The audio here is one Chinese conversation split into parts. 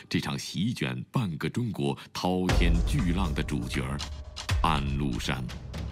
这场席卷半个中国滔天巨浪的主角——安禄山。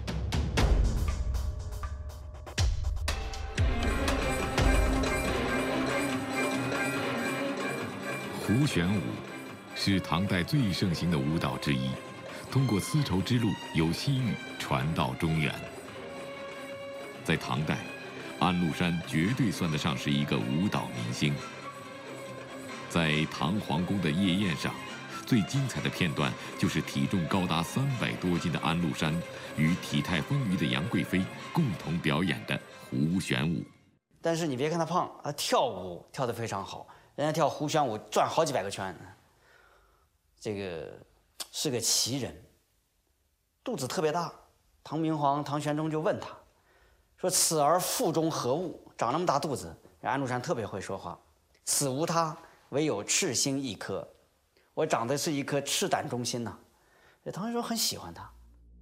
胡旋舞是唐代最盛行的舞蹈之一，通过丝绸之路由西域传到中原。在唐代，安禄山绝对算得上是一个舞蹈明星。在唐皇宫的夜宴上，最精彩的片段就是体重高达300多斤的安禄山与体态丰腴的杨贵妃共同表演的胡旋舞。 但是你别看他胖，他跳舞跳得非常好，人家跳胡旋舞转好几百个圈，这个是个奇人，肚子特别大。唐明皇唐玄宗就问他，说：“此儿腹中何物？长那么大肚子。”安禄山特别会说话，此无他，唯有赤心一颗。我长的是一颗赤胆忠心呐。唐玄宗很喜欢他。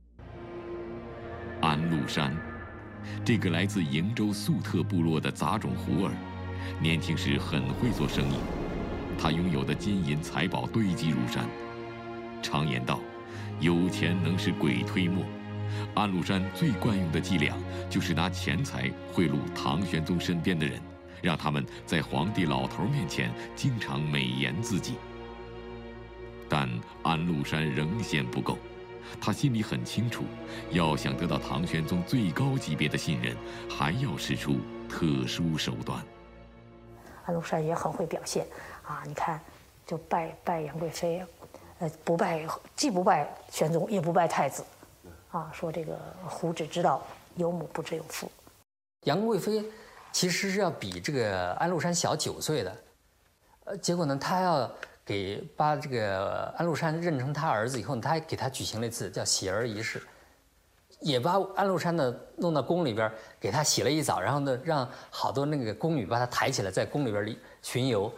安禄山，这个来自瀛州粟特部落的杂种胡儿，年轻时很会做生意，他拥有的金银财宝堆积如山。常言道，有钱能使鬼推磨。安禄山最惯用的伎俩就是拿钱财贿赂唐玄宗身边的人，让他们在皇帝老头面前经常美言自己。但安禄山仍嫌不够，他心里很清楚，要想得到唐玄宗最高级别的信任，还要使出特殊手段。 安禄山也很会表现啊！你看，就拜杨贵妃，不拜，既不拜玄宗，也不拜太子，啊，说这个胡只知道有母不知有父。 杨贵妃其实是要比这个安禄山小9岁的，结果呢，他要把这个安禄山认成他儿子以后呢，他还给他举行了一次叫洗儿仪式，也把安禄山呢弄到宫里边，给他洗了一澡，然后呢，让好多那个宫女把他抬起来，在宫里边巡游。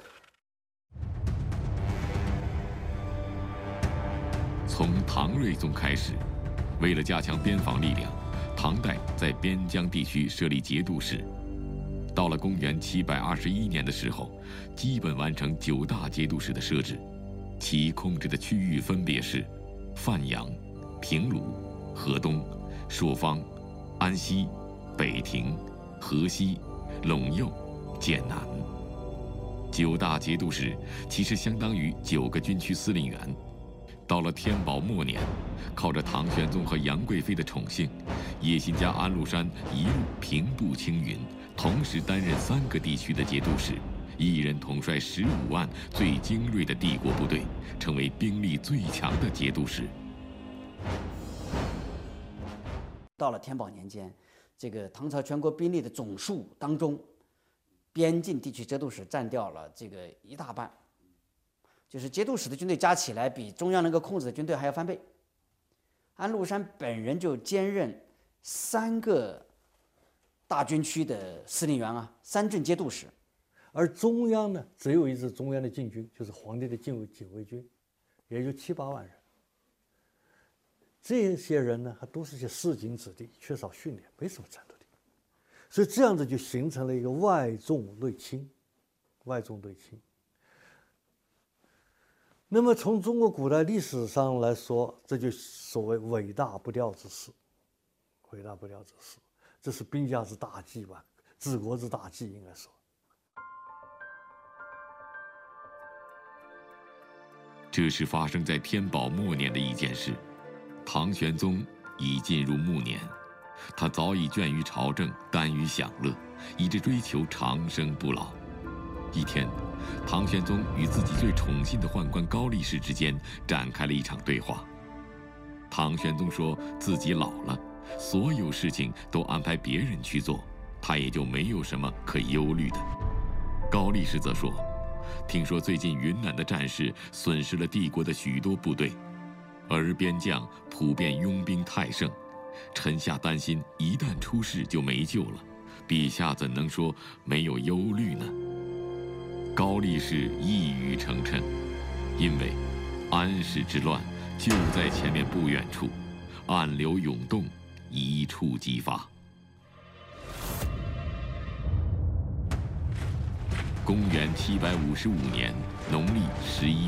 从唐睿宗开始，为了加强边防力量，唐代在边疆地区设立节度使。到了公元721年的时候，基本完成9大节度使的设置，其控制的区域分别是范阳、平鲁、河东、朔方、安西、北庭、河西、陇右、剑南。9大节度使其实相当于9个军区司令员。到了天宝末年，靠着唐玄宗和杨贵妃的宠幸，野心家安禄山一路平步青云，同时担任3个地区的节度使，一人统帅15万最精锐的帝国部队，成为兵力最强的节度使。 到了天宝年间，这个唐朝全国兵力的总数当中，边境地区节度使占掉了这个1大半。就是节度使的军队加起来比中央能够控制的军队还要翻倍。安禄山本人就兼任3个大军区的司令员啊，3镇节度使。 而中央呢，只有一支中央的禁军，就是皇帝的禁卫军，也就7、8万人。这些人呢，还都是些市井子弟，缺少训练，没什么战斗力，所以这样子就形成了一个外重内轻。那么从中国古代历史上来说，这就所谓伟大不掉之势。这是兵家之大忌吧，治国之大忌应该说。 这是发生在天宝末年的一件事。唐玄宗已进入暮年，他早已倦于朝政，耽于享乐，以致追求长生不老。一天，唐玄宗与自己最宠信的宦官高力士之间展开了一场对话。唐玄宗说自己老了，所有事情都安排别人去做，他也就没有什么可忧虑的。高力士则说，听说最近云南的战事损失了帝国的许多部队，而边将普遍拥兵太盛，臣下担心一旦出事就没救了，陛下怎能说没有忧虑呢？高力士一语成谶，因为安史之乱就在前面不远处，暗流涌动，一触即发。公元755年农历11